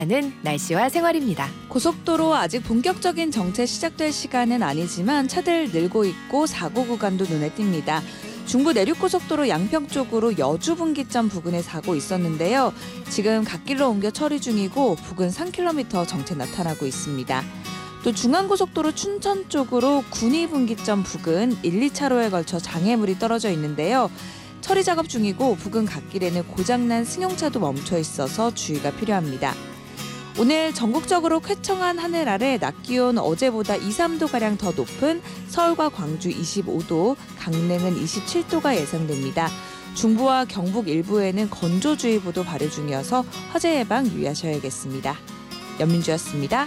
는 날씨와 생활입니다. 고속도로 아직 본격적인 정체 시작될 시간은 아니지만 차들 늘고 있고 사고 구간도 눈에 띕니다. 중부 내륙고속도로 양평 쪽으로 여주 분기점 부근에 사고 있었는데요. 지금 갓길로 옮겨 처리 중이고 부근 3km 정체 나타나고 있습니다. 또 중앙고속도로 춘천 쪽으로 군위 분기점 부근 1, 2차로에 걸쳐 장애물이 떨어져 있는데요. 처리 작업 중이고 부근 갓길에는 고장난 승용차도 멈춰 있어서 주의가 필요합니다. 오늘 전국적으로 쾌청한 하늘 아래 낮 기온 어제보다 2, 3도가량 더 높은 서울과 광주 25도, 강릉은 27도가 예상됩니다. 중부와 경북 일부에는 건조주의보도 발효 중이어서 화재 예방 유의하셔야겠습니다. 연민주였습니다.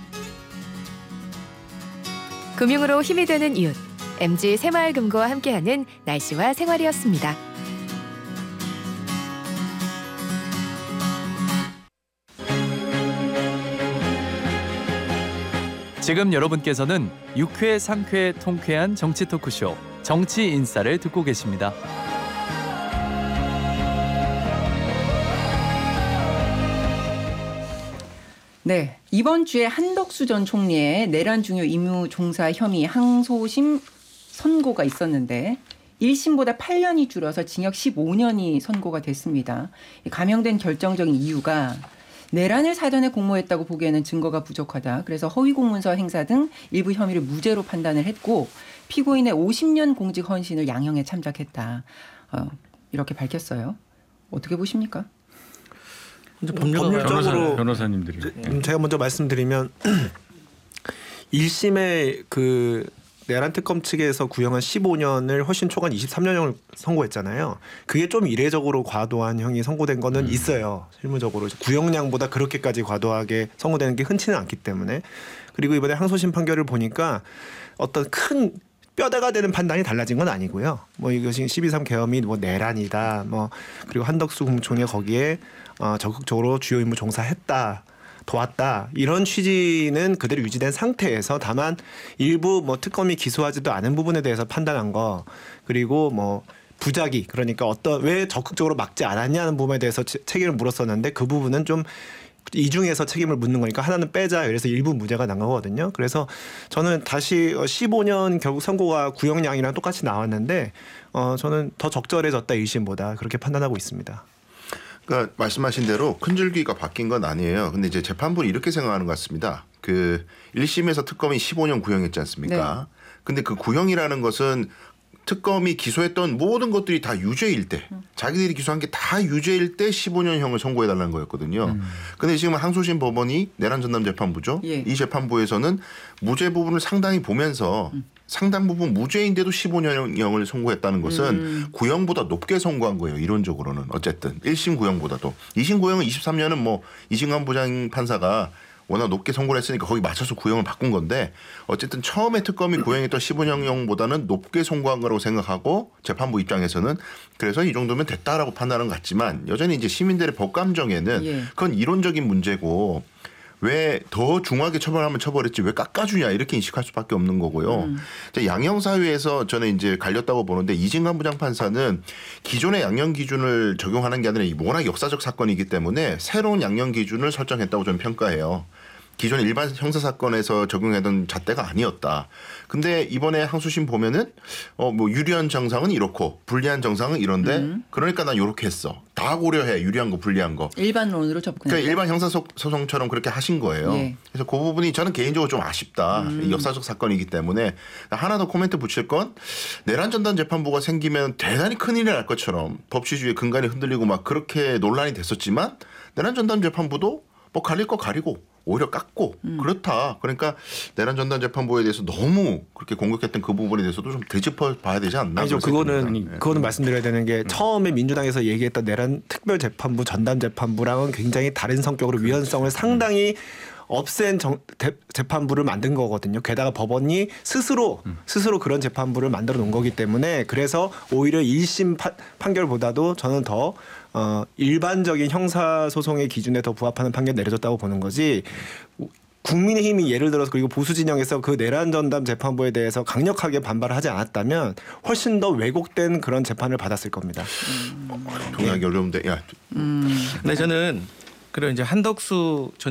금융으로 힘이 되는 이웃, MG 새마을금고와 함께하는 날씨와 생활이었습니다. 지금 여러분께서는 유쾌, 상쾌, 통쾌한 정치 토크쇼 정치 인싸를 듣고 계십니다. 네, 이번 주에 한덕수 전 총리의 내란 중요 임무 종사 혐의 항소심 선고가 있었는데 1심보다 8년이 줄어서 징역 15년이 선고가 됐습니다. 감형된 결정적인 이유가 내란을 사전에 공모했다고 보기에는 증거가 부족하다. 그래서 허위 공문서 행사 등 일부 혐의를 무죄로 판단을 했고 피고인의 50년 공직 헌신을 양형에 참작했다. 이렇게 밝혔어요. 어떻게 보십니까? 법률적으로 변호사님들이 제가 먼저 말씀드리면 1심에 그 내란 특검 측에서 구형한 15년을 훨씬 초과한 23년형을 선고했잖아요. 그게 좀 이례적으로 과도한 형이 선고된 거는 있어요. 실무적으로 구형량보다 그렇게까지 과도하게 선고되는 게 흔치는 않기 때문에. 그리고 이번에 항소심 판결을 보니까 어떤 큰 뼈대가 되는 판단이 달라진 건 아니고요. 뭐 이것이 12.3 계엄이 뭐 내란이다. 뭐 그리고 한덕수 국무총리가 거기에 적극적으로 주요 임무 종사했다. 도왔다 이런 취지는 그대로 유지된 상태에서 다만 일부 뭐 특검이 기소하지도 않은 부분에 대해서 판단한 거 그리고 뭐 부작위 그러니까 왜 적극적으로 막지 않았냐는 부분에 대해서 책임을 물었었는데 그 부분은 좀 이중에서 책임을 묻는 거니까 하나는 빼자 그래서 일부 무죄가 난 거거든요. 그래서 저는 다시 15년 결국 선고가 구형량이랑 똑같이 나왔는데 저는 더 적절해졌다 1심보다 그렇게 판단하고 있습니다. 그러니까 말씀하신 대로 큰 줄기가 바뀐 건 아니에요. 근데 이제 재판부는 이렇게 생각하는 것 같습니다. 그 1심에서 특검이 15년 구형했지 않습니까? 네. 근데 그 구형이라는 것은 특검이 기소했던 모든 것들이 다 유죄일 때 자기들이 기소한 게 다 유죄일 때 15년형을 선고해달라는 거였거든요. 근데 지금 항소심 법원이 내란 전담 재판부죠. 예. 이 재판부에서는 무죄 부분을 상당히 보면서 상당 부분 무죄인데도 15년형을 선고했다는 것은 구형보다 높게 선고한 거예요. 이론적으로는 어쨌든 1심 구형보다도. 2심 구형은 23년은 뭐 이승환 부장판사가 워낙 높게 선고를 했으니까 거기 맞춰서 구형을 바꾼 건데 어쨌든 처음에 특검이 구형했던 15년형보다는 높게 선고한 거라고 생각하고 재판부 입장에서는 그래서 이 정도면 됐다라고 판단하는 것 같지만 여전히 이제 시민들의 법 감정에는 그건 이론적인 문제고 왜 더 중하게 처벌하면 처벌했지 왜 깎아주냐 이렇게 인식할 수밖에 없는 거고요. 양형 사유에서 저는 이제 갈렸다고 보는데 이진관 부장판사는 기존의 양형 기준을 적용하는 게 아니라 워낙 역사적 사건이기 때문에 새로운 양형 기준을 설정했다고 저는 평가해요. 기존의 일반 형사사건에서 적용하던 잣대가 아니었다. 근데 이번에 항소심 보면은 뭐 유리한 정상은 이렇고 불리한 정상은 이런데 그러니까 난 이렇게 했어. 다 고려해. 유리한 거 불리한 거. 일반론으로 접근했다. 그러니까 일반 형사소송처럼 그렇게 하신 거예요. 예. 그래서 그 부분이 저는 개인적으로 좀 아쉽다. 역사적 사건이기 때문에 하나 더 코멘트 붙일 건 내란 전담 재판부가 생기면 대단히 큰일이 날 것처럼 법치주의의 근간이 흔들리고 막 그렇게 논란이 됐었지만 내란 전담 재판부도 뭐 가릴 거 가리고 오히려 깎고 그렇다. 그러니까 내란 전담 재판부에 대해서 너무 그렇게 공격했던 그 부분에 대해서도 좀 되짚어 봐야 되지 않나. 아니죠. 그거는 말씀드려야 되는 게 처음에 민주당에서 얘기했던 내란 특별 재판부 전담 재판부랑은 굉장히 다른 성격으로 위헌성을 상당히 없앤 재판부를 만든 거거든요. 게다가 법원이 스스로 그런 재판부를 만들어 놓은 거기 때문에 그래서 오히려 1심 판결보다도 저는 더 일반적인 형사소송의 기준에 더 부합하는 판결 내려졌다고 보는 거지. 국민의힘이 예를 들어서 그리고 보수 진영에서 그 내란 전담 재판부에 대해서 강력하게 반발을 하지 않았다면 훨씬 더 왜곡된 그런 재판을 받았을 겁니다. 동의하기 어려운데. 근데 저는 그리고 이제 한덕수 전